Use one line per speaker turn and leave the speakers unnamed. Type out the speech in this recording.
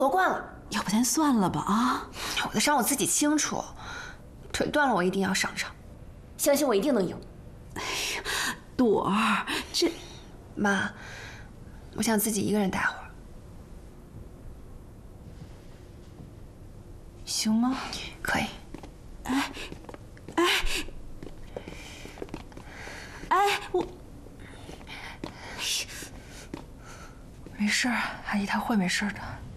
夺冠了。
要不咱算了吧啊！
我的伤我自己清楚，腿断了我一定要上场，相信我一定能赢。
哎呀，朵儿，这
妈，我想自己一个人待会儿，
行吗？
可以。
我
没事，阿姨她会没事的。